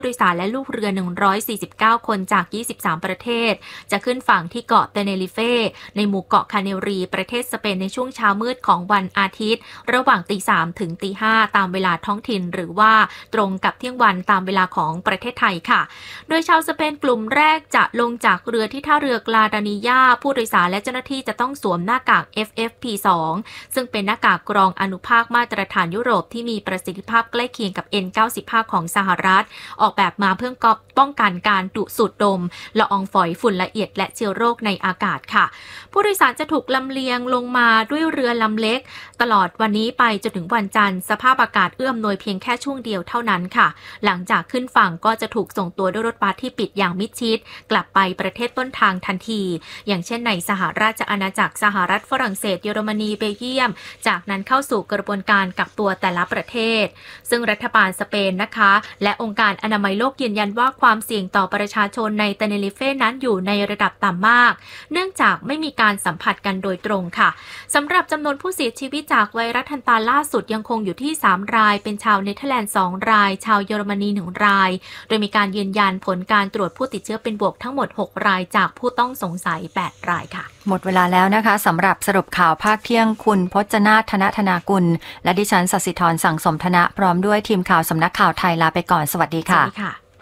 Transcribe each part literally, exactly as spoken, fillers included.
โดยสารและลูกเรือหนึ่งร้อยสี่สิบเก้าคนจากยี่สิบสามประเทศจะขึ้นฝั่งที่เกาะเตเนริเฟในหมู่เกาะคาเนรีประเทศสเปนในช่วงเช้ามืดของวันอาทิตย์ระหว่างตีสามถึงตีห้าตามเวลาท้องถิ่นหรือว่าตรงกับเที่ยงวันตามเวลาของประเทศไทยค่ะโดยชาวสเปนกลุ่มแรกจะลงจากเรือที่ท่าเรือกลาดานิยาผู้โดยสารและเจ้าหน้าที่จะต้องสวมหน้ากาก เอฟ เอฟ พี สอง ซึ่งเป็นหน้ากากกรองอนุภาคมาตรฐานยุโรปที่มีประสิทธิภาพใกล้เคียงกับ เอ็น เก้าสิบห้า ของสหรัฐออกแบบมาเพื่อป้องกันการดูดสูดดมละอองฝอยฝุ่นละเอียดและเชื้อโรคในอากาศค่ะผู้โดยสารจะถูกลำเลียงลงมาด้วยเรือลำเล็กตลอดวันนี้ไปจนถึงวันจันทร์สภาพอากาศเอื้อมหน่วยเพียงแค่ช่วงเดียวเท่านั้นค่ะหลังจากขึ้นฝั่งก็จะถูกส่งตัวด้วยรถบัสที่ปิดอย่างมิดชิดกลับไปประเทศต้นทางทันทีอย่างเช่นในสหราชอาณาจักรสหรัฐฝรั่งเศสเยอรมนีเบลเยียมจากนั้นเข้าสู่กระบวนการกักตัวแต่ละประเทศซึ่งรัฐบาลสเปนนะคะและองค์การอนามัยโลกยืนยันว่าความเสี่ยงต่อประชาชนในเตเนริเฟนั้นอยู่ในระดับต่ำมากเนื่องจากไม่มีการสัมผัสกันโดยตรงค่ะสำหรับจำนวนผู้เสียชีวิตจากไวรัสฮันตาล่าสุดยังคงอยู่ที่สามรายเป็นชาวเนเธอร์แลนด์สองรายชาวเยอรมนีหนึ่งรายโดยมีการยืนยันผลการตรวจผู้ติดเชื้อเป็นบวกทั้งหมดหกรายจากผู้ต้องสงสัยแปดรายค่ะหมดเวลาแล้วนะคะสำหรับสรุปข่าวภาคเที่ยงคุณพจนาถธนธนากุลและดิฉันศศิธรสั่งสมธนะพร้อมด้วยทีมข่าวสำนักข่าวไทยลาไปก่อนสวัสดีค่ะ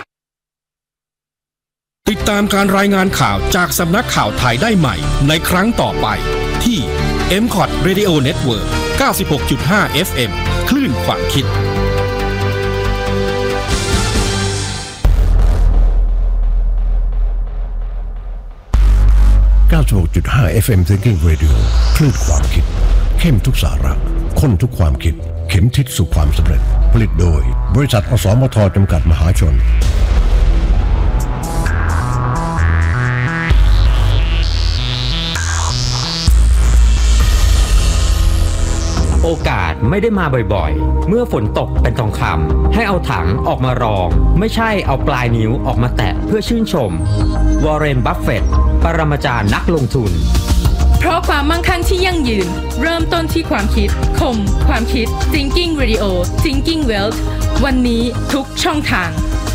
ติดตามการรายงานข่าวจากสำนักข่าวไทยได้ใหม่ในครั้งต่อไปที่ เอ็ม คอท Radio Network เก้าสิบหกจุดห้า เอฟ เอ็ม คลื่นความคิดเก้าสิบหกจุดห้า เอฟ เอ็ม Thinking Radio คลื่นความคิดเข้มทุกสาระข้นทุกความคิดเข็มทิศสู่ความสำเร็จผลิตโดยบริษัทอสมทจำกัดมหาชนโอกาสไม่ได้มาบ่อยๆเมื่อฝนตกเป็นทองคำให้เอาถังออกมารองไม่ใช่เอาปลายนิ้วออกมาแตะเพื่อชื่นชมวอร์เรน บัฟเฟตต์ปรมาจารย์นักลงทุนเพราะความมั่งคั่งที่ยั่งยืนเริ่มต้นที่ความคิดคมความคิด Thinking Radio Thinking Wealth วันนี้ทุกช่องทาง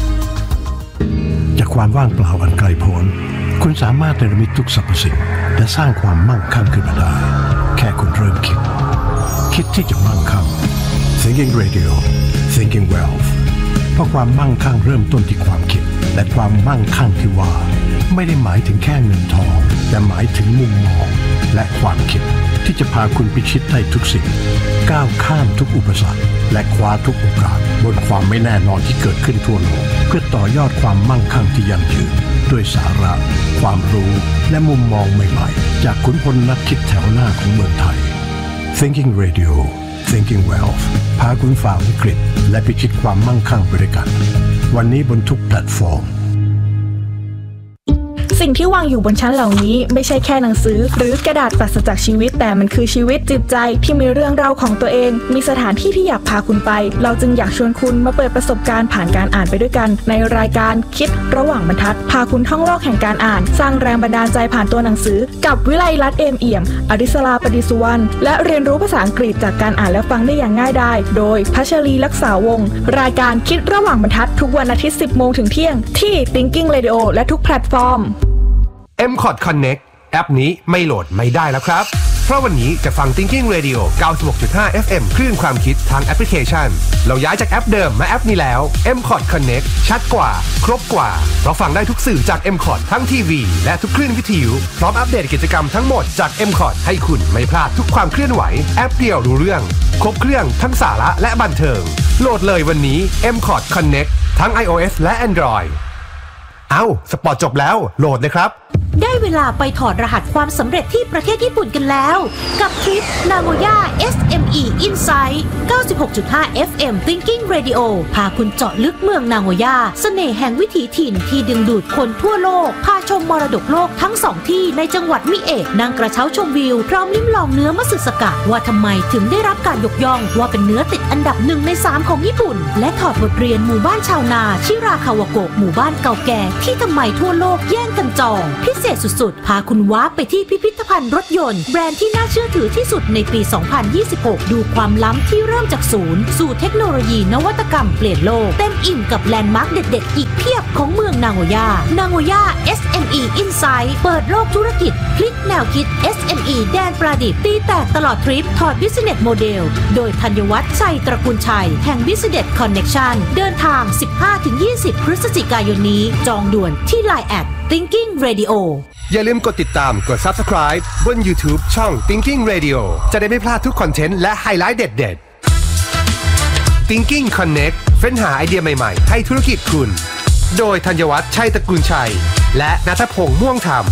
จากความว่างเปล่าอันไกลโพ้นคุณสามารถเนรมิตทุกสรรพสิ่งและสร้างความมั่งคั่งขึ้นมาได้แค่คุณเริ่มคิดคิดที่จะมั่งคั่ง Thinking Radio Thinking Wealth เพราะความมั่งคั่งเริ่มต้นที่ความคิดและความมั่งคั่งที่ว่าไม่ได้หมายถึงแค่เงินทองแต่หมายถึงมุมมองและความคิดที่จะพาคุณพิชิตได้ทุกสิ่งก้าวข้ามทุกอุปสรรคและคว้าทุกโอกาสบนความไม่แน่นอนที่เกิดขึ้นทั่วโลกเพื่อต่อยอดความมั่งคั่งที่ยั่งยืนด้วยสาระความรู้และมุมมองใหม่ๆจากขุนพลนักคิดแถวหน้าของเมืองไทยThinking Radio Thinking Wealth พาคุณฝ่าวิกฤตและพิชิตความมั่งคั่งไปด้วยกันวันนี้บนทุกแพลตฟอร์มสิ่งที่วางอยู่บนชั้นเหล่านี้ไม่ใช่แค่หนังสือหรือกระดาษปราศจากชีวิตแต่มันคือชีวิตจิตใจที่มีเรื่องราวของตัวเองมีสถานที่ที่อยากพาคุณไปเราจึงอยากชวนคุณมาเปิดประสบการณ์ผ่านการอ่านไปด้วยกันในรายการคิดระหว่างบรรทัดพาคุณท่องโลกแห่งการอ่านสร้างแรงบันดาลใจผ่านตัวหนังสือกับวิไลลัตน์เอมเอี่ยมอริศราปดิสุวรรณและเรียนรู้ภาษาอังกฤษจากการอ่านและฟังได้อย่างง่ายดายโดยพัชรีลักษาวงศ์รายการคิดระหว่างบรรทัดทุกวันอาทิตย์ สิบโมงถึงเที่ยงที่ Thinking Radio และทุกแพลตฟอร์มเอ็ม คอท Connect แอปนี้ไม่โหลดไม่ได้แล้วครับเพราะวันนี้จะฟัง Thinking Radio เก้าสิบหกจุดห้า เอฟ เอ็ม คลื่นความคิดทางแอปพลิเคชันเราย้ายจากแอปเดิมมาแอปนี้แล้ว เอ็ม คอท Connect ชัดกว่าครบกว่าเพราะฟังได้ทุกสื่อจาก เอ็ม คอท ทั้งทีวีและทุกคลื่นวิทยุพร้อมอัปเดตกิจกรรมทั้งหมดจาก เอ็ม คอท ให้คุณไม่พลาดทุกความเคลื่อนไหวแอปเดียวรู้เรื่องครบเครื่องทั้งสาระและบันเทิงโหลดเลยวันนี้ เอ็ม คอท Connect ทั้ง iOS และ Android เอ้าสปอร์ตจบแล้วโหลดเลยครับได้เวลาไปถอดรหัสความสำเร็จที่ประเทศญี่ปุ่นกันแล้วกับทริป Nagoya เอส เอ็ม อี Insight เก้าสิบหกจุดห้า เอฟ เอ็ม Thinking Radio พาคุณเจาะลึกเมืองนาโกย่าเสน่ห์แห่งวิถีถิ่นที่ดึงดูดคนทั่วโลกพาชมมรดกโลกทั้งสองที่ในจังหวัดมิเอะนั่งกระเช้าชมวิวพร้อมลิ้มลองเนื้อมัตสึสกะว่าทำไมถึงได้รับการยกย่องว่าเป็นเนื้อติดอันดับหนึ่งในสามของญี่ปุ่นและถอดบทเรียนหมู่บ้านชาวนาชิราคาวาโกะหมู่บ้านเก่าแก่ที่ทำไมทั่วโลกแย่งกันจองพิเศเศษสุดๆพาคุณว้าไปที่พิพิธภัณฑ์รถยนต์แบรนด์ที่น่าเชื่อถือที่สุดในปี สองพันยี่สิบหก ดูความล้ำที่เริ่มจากศูนย์สู่เทคโนโลยีนวัตกรรมเปลี่ยนโลกเต็มอิ่มกับแลนด์มาร์คเด็ดๆอีกเพียบของเมืองนาโกย่านาโกย่า เอส เอ็ม อี Insight เปิดโลกธุรกิจพลิกแนวคิด เอส เอ็ม อี แดนประดิษฐ์ตีแตกตลอดทริปถอด Business Model โดยธัญวัฒน์ชัยตระกูลชัยแห่ง Business Connection เดินทาง สิบห้าถึงยี่สิบ พฤศจิกายนนี้จองด่วนที่ ไลน์ แอท Thinking Radio อย่าลืมกดติดตามกด Subscribe บน YouTube ช่อง Thinking Radio จะได้ไม่พลาดทุกคอนเทนต์และไฮไลท์เด็ดๆ Thinking Connect เฟ้นหาไอเดียใหม่ๆให้ธุรกิจคุณโดยธัญวัฒน์ชัยตระกูลชัยและณัฐพงษ์ม่วงธรรม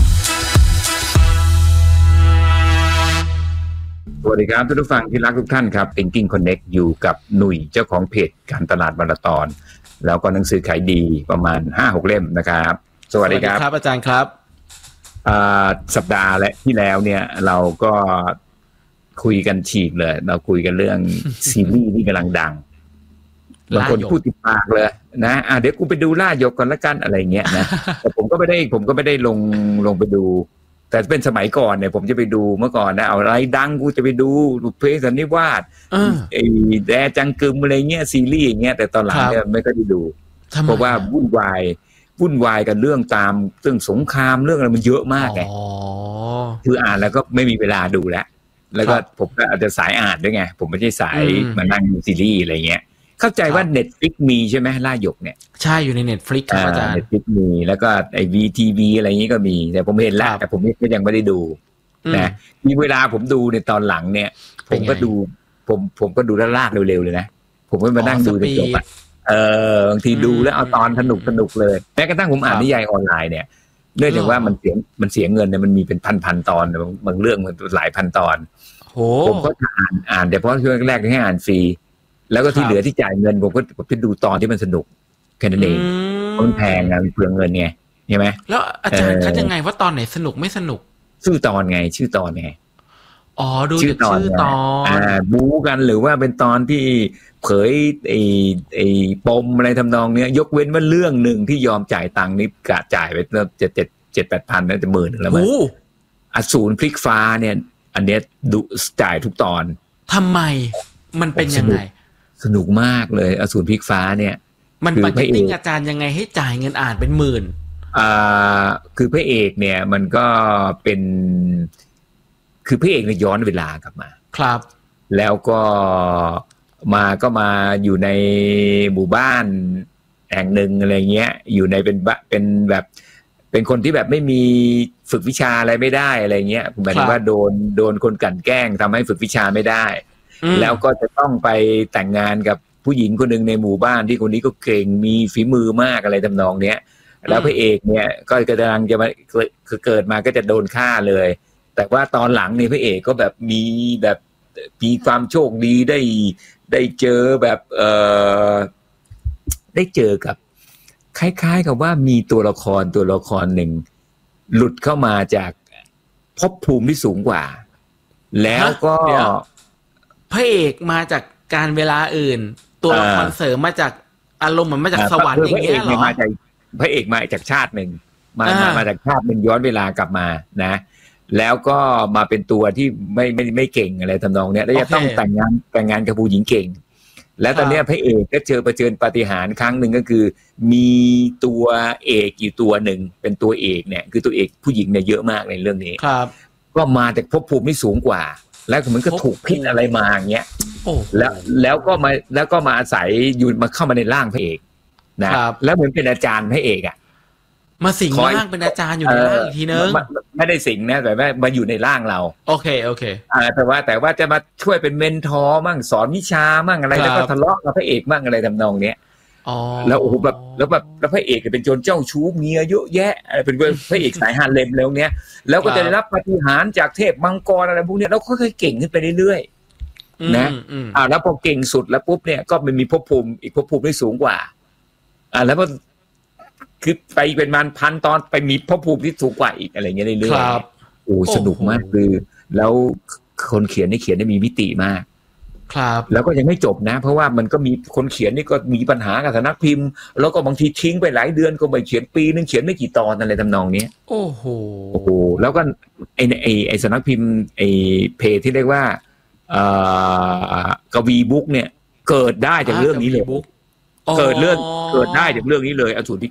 สวัสดีครับทุกฟังที่รักทุกท่านครับ Thinking Connect อยู่กับหนุ่ยเจ้าของเพจการตลาดมาราธอนแล้วก็หนังสือขายดีประมาณ ห้าหก เล่มนะครับสวัสดีครับครับอาจารย์ครับสัปดาห์และที่แล้วเนี่ยเราก็คุยกันฉีกเลยเราคุยกันเรื่อง ซีรีส์ที่กำลังดังบางคนพูดติดปากเลยนะอ่ะเดี๋ยวกูไปดูล่าหยกก่อนละกันอะไรเงี้ยนะแต่ผมก็ไม่ได้ผมก็ไม่ได้ลงลงไปดูแต่เป็นสมัยก่อนเนี่ยผมจะไปดูเมื่อก่อนนะเอาอะไรดังกูจะไปดูบุพเพสันนิวาสไอ้แดจังกึมอะไรเงี้ยซีรีส์อย่างเงี้ยแต่ตอนหลังเนี่ยไม่ก็ได้ดูเพราะว่าวุ่นวายวุ่นวายกันเรื่องตามเรื่องสงครามเรื่องอะไรมันเยอะมากไงคืออ่านแล้วก็ไม่มีเวลาดูแล้วแล้วก็ผมก็อาจจะสายอ่านด้วยไงผมไม่ใช่สายมานั่งดูซีรีส์อะไรเงี้ยเข้าใจว่า Netflix มีใช่ไหมล่าหยกเนี่ยใช่อยู่ใน Netflix ครับอาจารย์ Netflix มีแล้วก็ไอ้ วี ที วี อะไรอย่างงี้ก็มีแต่ผมเห็นแล้วแต่ผมก็ยังไม่ได้ดูนะมีเวลาผมดูในตอนหลังเนี่ยผมก็ดูผมผมก็ดูลากๆเร็วๆเลยนะผมก็มานั่งดูจนจบอ่ะเออบางทีดูแล้วเอาตอนสนุกสนุกเลยแม้กระทั่งผมอ่านนิยายออนไลน์เนี่ยเนื่องจากว่ามันเสียมันเสียเงินเนี่ยมันมีเป็นพันๆตอนบางเรื่องมันหลายพันตอนผมก็อ่านอ่านแต่เพราะช่วงแรกๆให้อ่านฟรีแล้วก็ที่เหลือที่จ่ายเงินผมก็ผมจะดูตอนที่มันสนุกแค่นั้นเองมันแพงอะมันเปลืองเงินไงใช่ไหมแล้วอาจารย์คัดยังไงว่าตอนไหนสนุกไม่สนุกชื่อตอนไงชื่อตอนไงอ๋อดูจากชื่อตอนอ่าบู๊กันหรือว่าเป็นตอนที่เผยไอ้ไอ้ปมอะไรทำนองเนี้ยยกเว้นว่าเรื่องหนึ่งที่ยอมจ่ายตังค์นี่กะจ่ายไปเริ่มเจ็ดเจ็ดเจ็ดแปดพันแล้วจะหมื่นแล้วมั้งอสูรพลิกฟ้าเนี่ยอันเนี้ยดูจ่ายทุกตอนทำไมมันเป็นยังไงสนุกมากเลยอสูรพลิกฟ้าเนี่ยมันปฏิติ้งอาจารย์ยังไงให้จ่ายเงินอ่านเป็นหมื่นอ่าคือพระเอกเนี่ยมันก็เป็นคือพระเอกเนี่ยย้อนเวลากลับมาครับแล้วก็มาก็มาอยู่ในหมู่บ้านแห่งหนึ่งอะไรเงี้ยอยู่ในเป็นเป็นแบบเป็นคนที่แบบไม่มีฝึกวิชาอะไรไม่ได้อะไรเงี้ยหมายถึงว่าโดนโดนคนกลั่นแกล้งทำให้ฝึกวิชาไม่ได้แล้วก็จะต้องไปแต่งงานกับผู้หญิงคนหนึ่งในหมู่บ้านที่คนนี้ก็เก่งมีฝีมือมากอะไรทำนองเนี้ยแล้วพระเอกเนี่ยก็กำลังจะมาคือเกิดมาก็จะโดนฆ่าเลยแต่ว่าตอนหลังนี่พระเอกก็แบบมีแบบมีความโชคดีได้ได้เจอแบบเอ่อได้เจอกับคล้ายๆกับว่ามีตัวละครตัวละครหนึ่งหลุดเข้ามาจากภพภูมิที่สูงกว่าแล้วก็พระเอกมาจากการเวลาอื่นตัวละครเสริมมาจากอารมณ์เหมือนมาจากสวรรค์อย่างเงี้ยเหรอพระเอกมาจากชาติหนึ่งมามามาจากชาติหนึ่งย้อนเวลากลับมานะแล้วก็มาเป็นตัวที่ไม่ไม่ไม่เก่งอะไรทำนองเนี้ยแล้วจะต้องแต่งงานแต่งงานกับผู้หญิงเก่งแล้วตอนนี้พระเอกก็เจอประเจิญปาฏิหาริย์ครั้งหนึ่งก็คือมีตัวเอกอยู่ตัวหนึ่งเป็นตัวเอกเนี่ยคือตัวเอกผู้หญิงเนี่ยเยอะมากในเรื่องนี้ครับก็มาจากภพภูมิที่สูงกว่าแล้วมันก็ถูกพิษอะไรมาอย่างเงี้ยแล้วแล้วก็มาแล้วก็มาอาศัยอยู่มาเข้ามาในร่างพระเอกนะแล้วเหมือนเป็นอาจารย์พระเอกอ่ะมาสิงร่างเป็นอาจารย์อยู่ในร่างอีกทีนึงไม่ได้สิงนะแต่ว่ามาอยู่ในร่างเราโอเคโอเคอ่าแต่ว่าแต่ว่าจะมาช่วยเป็นเมนทอร์มั่งสอนวิชามั่งอะไรแล้วก็ทะเลาะกับพระเอกมั่งอะไรทำนองเนี้ยอ๋อแล้วโอ้โหแบบแล้วแบบแล้วพระเอกเป็นโจรเจ้าชู้เมียเยอะแยะเป็นพระเอกสายฮาเลมแล้วเนี้ยแล้วก็จะได้รับปาฏิหาริย์จากเทพมังกรอะไรพวกเนี้ยแล้วค่อยๆเก่งขึ้นไปเรื่อยๆนะอ่าแล้วพอเก่งสุดแล้วปุ๊บเนี่ยก็มันมีภพภูมิอีกภพภูมิที่สูงกว่าอ่าแล้วก็คือไปเป็นมันพันตอนไปมีภพภูมิที่สูงกว่าอีกอะไรเงี้ยเรื่อยๆโอ้สนุกมากคือแล้วคนเขียนได้เขียนได้มีมิติมากครับแล้วก็ยังไม่จบนะเพราะว่ามันก็มีคนเขียนนี่ก็มีปัญหากับสำนักพิมพ์แล้วก็บางทีทิ้งไปหลายเดือนก็ไปเขียนปีนึงเขียนไม่กี่ตอนอะไรทำนองนี้โอ้โหโอ้โหแล้วก็ไอ้ไอ้ไอ้สำนักพิมพ์ไอ้เพจที่เรียกว่าเอ่อกวีบุ๊กเนี่ยเกิดได้จากเรื่องนี้เลยเกิดเรื่องเกิดได้จากเรื่องนี้เลยอสูรพิ